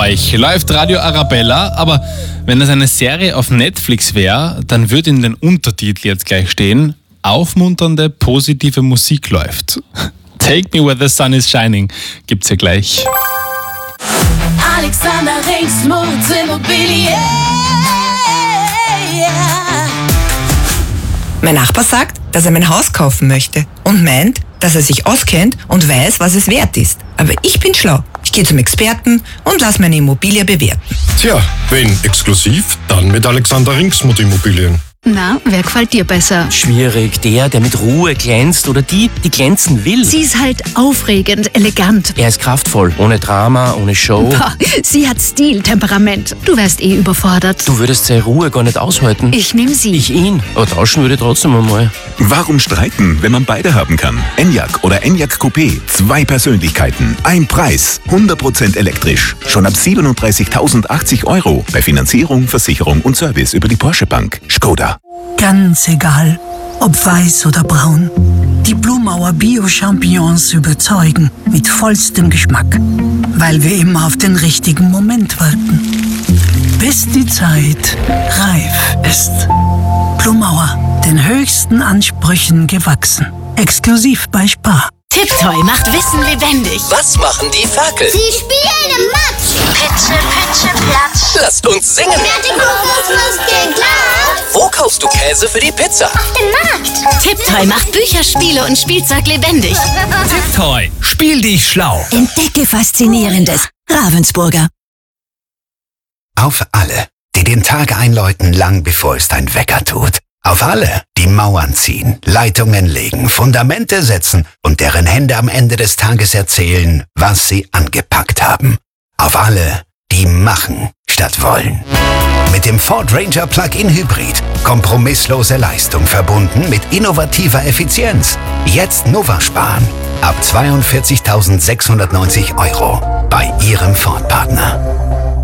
Österreich läuft Radio Arabella, aber wenn es eine Serie auf Netflix wäre, dann würde in den Untertitel jetzt gleich stehen: aufmunternde, positive Musik läuft. Take me where the sun is shining gibt's ja gleich. Alexander Rings Immobilien. Mein Nachbar sagt, dass er mein Haus kaufen möchte und meint, dass er sich auskennt und weiß, was es wert ist. Aber ich bin schlau. Ich gehe zum Experten und lasse meine Immobilie bewerten. Tja, wenn exklusiv, dann mit Alexander Ringsmuth Immobilien. Na, wer gefällt dir besser? Schwierig, der mit Ruhe glänzt oder die glänzen will. Sie ist halt aufregend, elegant. Er ist kraftvoll, ohne Drama, ohne Show. Boah, sie hat Stil, Temperament. Du wärst überfordert. Du würdest seine Ruhe gar nicht aushalten. Ich nehme sie. Ich ihn. Aber tauschen würde trotzdem einmal. Warum streiten, wenn man beide haben kann? Enyaq oder Enyaq Coupé. 2 Persönlichkeiten, ein Preis. 100% elektrisch. Schon ab 37.080 €. Bei Finanzierung, Versicherung und Service über die Porsche Bank. Skoda. Ganz egal, ob weiß oder braun. Die Blumauer Bio-Champignons überzeugen mit vollstem Geschmack, weil wir immer auf den richtigen Moment warten. Bis die Zeit reif ist. Blumauer, den höchsten Ansprüchen gewachsen. Exklusiv bei Spar. Tiptoy macht Wissen lebendig. Was machen die Ferkel? Sie spielen im Matsch. Pitsche, Pitsche, Platsch. Lasst uns singen. Wer die Kuckuck ist geglaubt. Wo kaufst du Käse für die Pizza? Auf dem Markt. Tiptoy macht Bücher, Spiele und Spielzeug lebendig. Tiptoy, spiel dich schlau. Entdecke Faszinierendes. Ravensburger. Auf alle, die den Tag einläuten, lang bevor es dein Wecker tut. Auf alle, die Mauern ziehen, Leitungen legen, Fundamente setzen und deren Hände am Ende des Tages erzählen, was sie angepackt haben. Auf alle, die machen statt wollen. Mit dem Ford Ranger Plug-in Hybrid. Kompromisslose Leistung verbunden mit innovativer Effizienz. Jetzt Nova sparen. Ab 42.690 € bei Ihrem Ford-Partner.